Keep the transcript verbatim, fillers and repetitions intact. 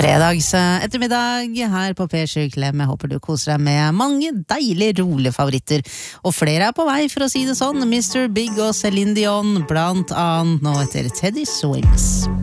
Fredags ettermiddag her på P sju Klem. Jeg håper du koser deg med mange deilige, rolige favoritter. Og flere er på vei, for å si det sånn. mister Big og Celine Dion, blant annet nå etter Teddy Swims.